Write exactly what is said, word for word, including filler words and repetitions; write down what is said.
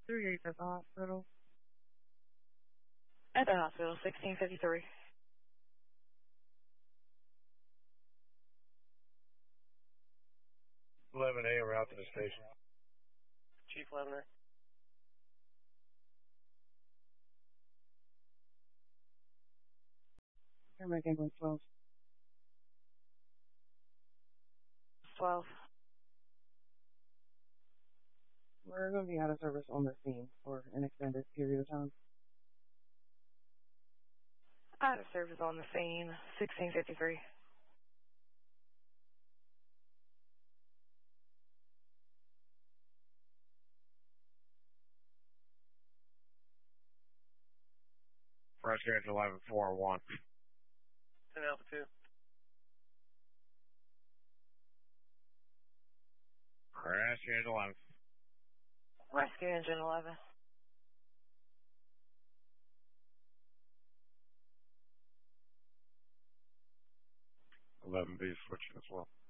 three eight at the hospital. At the hospital, sixteen fifty-three. eleven A, route to the station. Chief Lebanon. Paramedic ambulance twelve. twelve. We're going to be out of service on the scene for an extended period of time. Out of service on the scene, sixteen fifty-three. Fresh Edge eleven four one. ten Alpha two. Crash Edge eleven. Rescue engine eleven. eleven B switching as well.